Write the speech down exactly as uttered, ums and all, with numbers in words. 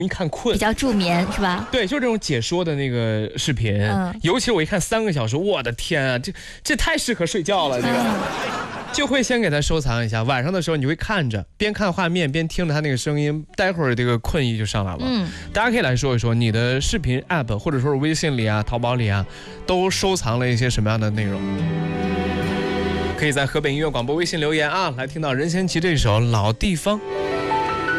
易看困， 比较助眠是吧？ 对，就是这种解说的那个视频，嗯、尤其是我一看三个小时，我的天啊，这这太适合睡觉了，这个。嗯就会先给它收藏一下，晚上的时候你会看着，边看画面边听着它那个声音，待会儿这个困意就上来了。嗯，大家可以来说一说你的视频 app 或者说是微信里啊、淘宝里啊，都收藏了一些什么样的内容？可以在河北音乐广播微信留言啊，来听到任贤齐这首《老地方》。